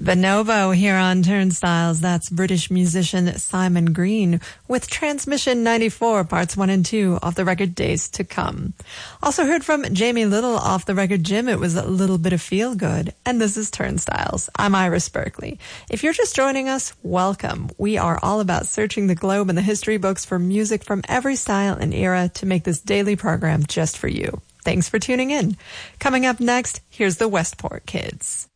Bonobo here on Turnstiles. That's British musician Simon Green with Transmission 94 parts 1 and 2 off the record Days to Come. Also heard from Jamie Little off the record Jim. It was a little bit of feel good. And this is Turnstiles. I'm Iris Berkeley. If you're just joining us, welcome. We are all about searching the globe and the history books for music from every style and era to make this daily program just for you. Thanks for tuning in. Coming up next, here's the Westport Kids.